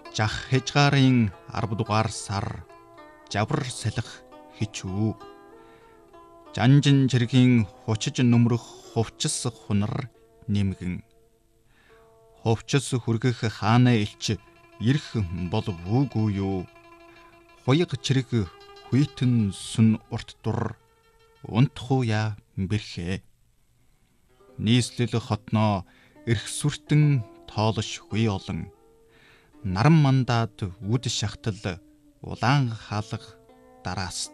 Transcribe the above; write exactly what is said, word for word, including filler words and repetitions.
жах хежгаарын арав дугаар сар жавар салхи хичүү. Жанжин чиргийн хучиж нүмрэх хувцас хунар нэмгэн. Хувцас хүргэх хаана илч ирэх бол вүүгүй юу. Хуяг чирэг хүйтэн сүн урт дур унтхуя бэрхэ. Нийслэл хотноо эрх сүртэн тоолш хуй олон. Наран мандаад үд шахтал улаан хаалга дараас